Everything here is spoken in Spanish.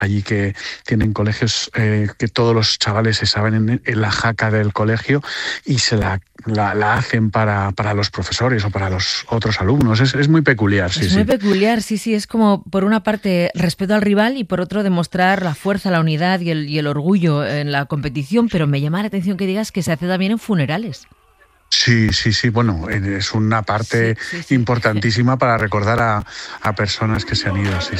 allí que tienen colegios que todos los chavales se saben en la jaca del colegio y se la hacen para los profesores o para los otros alumnos. Es muy peculiar, sí, Es muy peculiar, sí. Es como, por una parte, respeto al rival y por otro, demostrar la fuerza, la unidad y el orgullo en la competición. Pero me llama la atención que digas que se hace también en funerales. Sí. Bueno, es una parte Sí. importantísima para recordar a personas que se han ido, sí.